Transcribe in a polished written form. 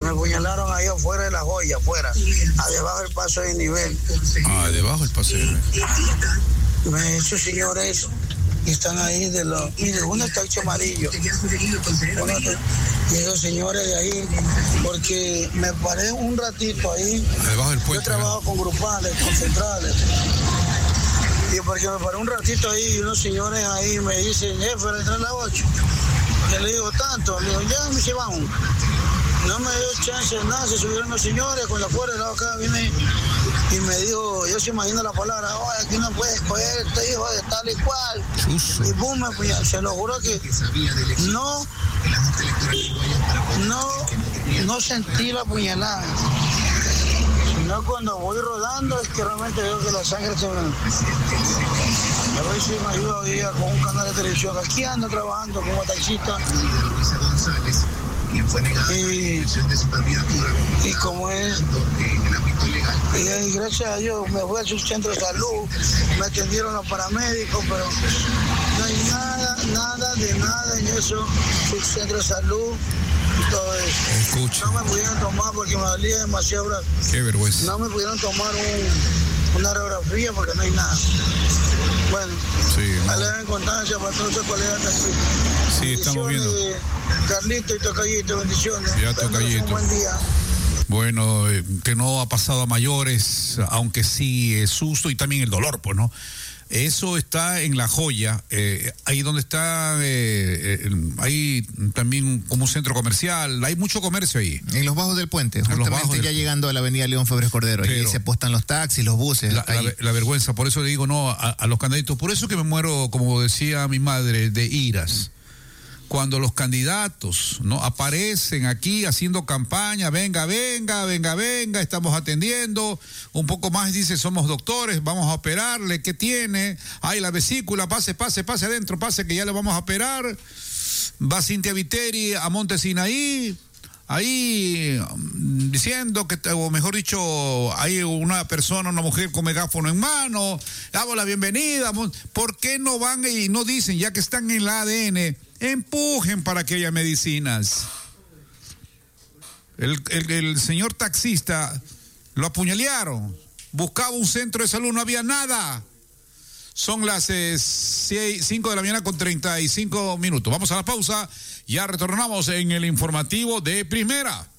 Me apuñalaron ahí afuera de La Joya, afuera, debajo del paso de nivel. Debajo del paso de nivel. Esos señores están ahí mire, uno está hecho amarillo. Y esos señores de ahí, porque me paré un ratito ahí. Debajo del puente. Yo trabajo con grupales, con centrales. Y porque me paré un ratito ahí y unos señores ahí me dicen, jefe, entra a las 8. Y le digo, tanto. Le digo, ya, me dice, vamos. No me dio chance de nada, se subieron los señores con la fuerza de la boca, vine y me dijo, yo se imagino la palabra, oye, aquí no puedes coger este hijo de tal y cual. Y pum, me apuñaló. Se lo juro que no sentí la puñalada. Sino cuando voy rodando es que realmente veo que la sangre se me... A ver si me ayuda hoy día con un canal de televisión. Aquí ando trabajando como taxista. Y como es, y gracias a Dios me fui a su centro de salud, me atendieron los paramédicos, pero no hay nada en eso, su centro de salud y todo eso. Escucha. No me pudieron tomar porque me dolía demasiado brazo. Qué vergüenza. No me pudieron tomar una radiografía porque no hay nada. Bueno, sí, le dan importancia para todos los colegas taxistas. Sí, estamos viendo. Carlito y Tocayito, bendiciones. Ya, Tocayito. Un buen día. Bueno, que no ha pasado a mayores, aunque sí es susto y también el dolor, pues, ¿no? Eso está en La Joya, ahí donde está, hay también como un centro comercial, hay mucho comercio ahí. En los bajos del puente, justamente ya llegando a la avenida León Febres Cordero, ahí se postan los taxis, los buses. La vergüenza, por eso le digo no a los candidatos, por eso que me muero, como decía mi madre, de iras. Cuando los candidatos no aparecen aquí haciendo campaña, venga, estamos atendiendo, un poco más dice, somos doctores, vamos a operarle, ¿qué tiene? Ay, la vesícula, pase adentro, pase que ya le vamos a operar. Va Cintia Viteri a Monte Sinaí, ahí diciendo que, o mejor dicho, hay una mujer con megáfono en mano, damos la bienvenida. ¿Por qué no van y no dicen, ya que están en la ADN, empujen para que haya medicinas? El señor taxista lo apuñalearon, buscaba un centro de salud, no había nada. Son las 5 de la mañana con 35 minutos. Vamos a la pausa, ya retornamos en el informativo de Primera.